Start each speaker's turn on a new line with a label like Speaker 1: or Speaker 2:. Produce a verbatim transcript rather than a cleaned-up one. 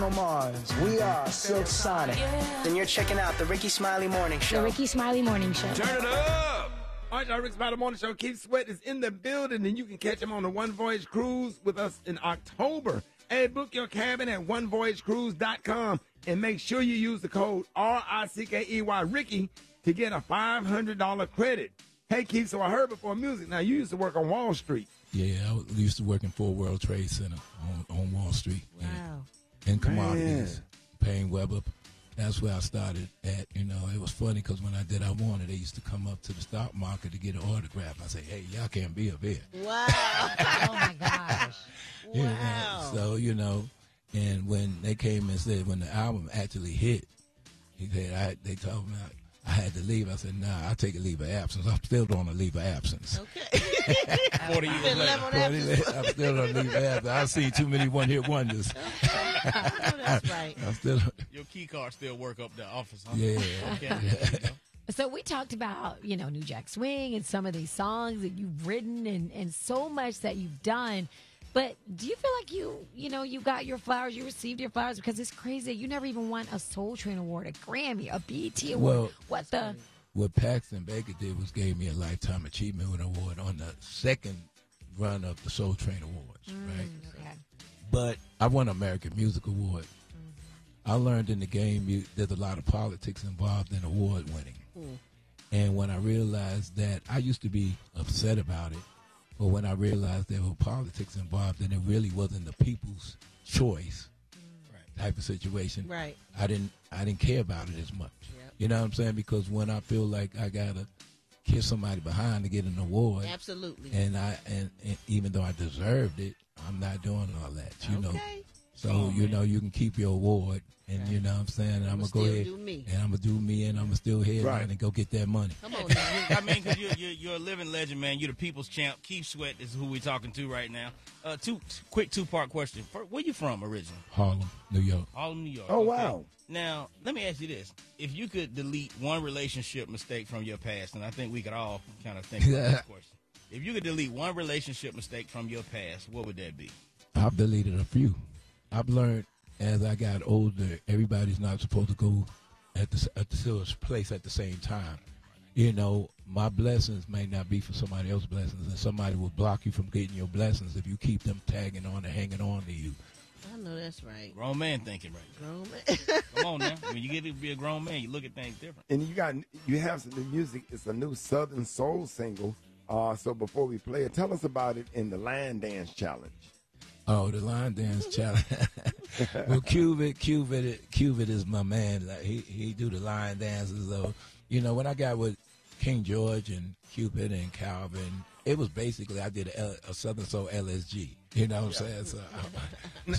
Speaker 1: Bruno Mars. We are Silk Sonic.
Speaker 2: Yeah.
Speaker 3: Then you're checking out the Ricky Smiley Morning Show.
Speaker 4: The Ricky Smiley Morning Show.
Speaker 5: Turn it up! All right, y'all, Ricky Smiley Morning Show. Keith Sweat is in the building, and you can catch him on the One Voyage Cruise with us in October. Hey, book your cabin at one voyage cruise dot com and make sure you use the code R I C K E Y, Ricky, to get a five hundred dollars credit. Hey, Keith, so I heard before music. Now, you used to work on Wall Street.
Speaker 6: Yeah, I used to work in Fort World Trade Center on, on Wall Street.
Speaker 4: Wow.
Speaker 6: And, and commodities, Payne Webber. That's where I started at. You know, it was funny because when I did I Wanted, they used to come up to the stock market to get an autograph. I say, hey, y'all can't be up here.
Speaker 4: Wow. Oh, my gosh.
Speaker 6: You know,
Speaker 4: Wow.
Speaker 6: so, you know, and when they came and said, when the album actually hit, he said, I, they told me I, I had to leave. I said, nah, I take a leave of absence. I'm still on a leave of absence.
Speaker 4: Okay.
Speaker 7: forty years
Speaker 4: Been
Speaker 7: later.
Speaker 4: level absence.
Speaker 6: I'm still on leave of absence. I've seen too many one-hit wonders.
Speaker 4: I know that's right.
Speaker 6: I'm still,
Speaker 7: Your key card still work up the office, huh?
Speaker 6: yeah.
Speaker 7: Okay. There you go.
Speaker 4: So we talked about, you know, New Jack Swing and some of these songs that you've written and, and so much that you've done. But do you feel like you, you know, you got your flowers, you received your flowers? Because it's crazy. You never even won a Soul Train Award, a Grammy, a B E T Award.
Speaker 6: Well,
Speaker 4: what the?
Speaker 6: What Paxton Baker did was gave me a Lifetime Achievement Award on the second run of the Soul Train Awards,
Speaker 4: Mm,
Speaker 6: right?
Speaker 4: okay.
Speaker 6: But I won an American Music Award.
Speaker 4: Mm-hmm.
Speaker 6: I learned in the game you, there's a lot of politics involved in award winning.
Speaker 4: Mm.
Speaker 6: And when I realized that, I used to be upset about it, but when I realized there were politics involved and it really wasn't the people's choice type of situation,
Speaker 4: Right.
Speaker 6: I didn't I didn't care about it as much.
Speaker 4: Yep.
Speaker 6: You know what I'm saying? Because when I feel like I gotta kiss somebody behind to get an award,
Speaker 4: Absolutely.
Speaker 6: and I and, and even though I deserved it, I'm not doing all that. You know.
Speaker 4: Okay.
Speaker 6: So
Speaker 7: Oh,
Speaker 6: you
Speaker 7: man.
Speaker 6: know you can keep your award, and
Speaker 4: Right.
Speaker 6: you know what I'm saying. And I'm
Speaker 4: I'ma
Speaker 6: gonna go
Speaker 4: still
Speaker 6: ahead
Speaker 4: do me.
Speaker 6: and I'm gonna do me, and I'm gonna still head
Speaker 5: Right.
Speaker 6: on and go get that money.
Speaker 4: Come on now.
Speaker 7: I mean, because you're, you're, you're a living legend, man. You're the people's champ. Keith Sweat is who we're talking to right now. Uh, two quick two-part question. First, where you from originally?
Speaker 6: Harlem, New York.
Speaker 7: Harlem, New York.
Speaker 5: Oh,
Speaker 7: Okay.
Speaker 5: wow.
Speaker 7: Now, let me ask you this. If you could delete one relationship mistake from your past, and I think we could all kind of think about this question. If you could delete one relationship mistake from your past, what would that be?
Speaker 6: I've deleted a few. I've learned as I got older, everybody's not supposed to go at the at the same place at the same time. You know, my blessings may not be for somebody else's blessings, and somebody will block you from getting your blessings if you keep them tagging on and hanging on to you.
Speaker 4: I know that's right.
Speaker 7: Grown man thinking right.
Speaker 4: Grown man.
Speaker 7: Come on now. When you get to be a grown man, you look at things different.
Speaker 5: And you got you have some new music. It's a new Southern Soul single. Uh, so before we play it, tell us about it in the Line Dance Challenge.
Speaker 6: Oh, the line dance challenge. Well, Cubit, Cubit, Cubit is my man. Like he he do the line dances though. You know, when I got with King George and Cupid and Calvin, it was basically I did a, a Southern Soul L S G. You know what I'm saying? So.